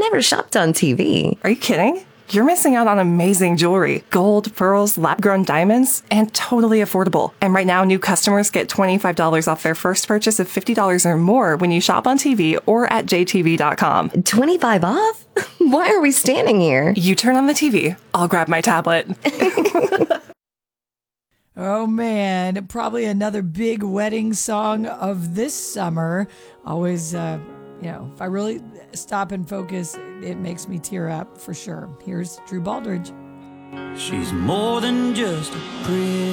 never shopped on TV. Are you kidding? You're missing out on amazing jewelry, gold, pearls, lab-grown diamonds, and totally affordable. And right now, new customers get $25 off their first purchase of $50 or more when you shop on TV or at jtv.com. 25 off? Why are we standing here? You turn on the TV, I'll grab my tablet. Oh man, probably another big wedding song of this summer. Always, if I really stop and focus, it makes me tear up for sure. Here's Drew Baldridge. She's more than just a pretty